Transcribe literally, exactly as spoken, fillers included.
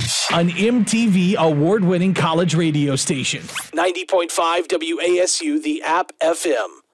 An M T V award-winning college radio station. ninety point five W A S U, the App F M.